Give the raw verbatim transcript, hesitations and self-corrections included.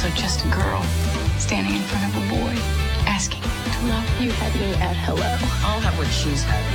also just a girl standing in front of a boy asking to love. You had me at hello. I'll have what she's had.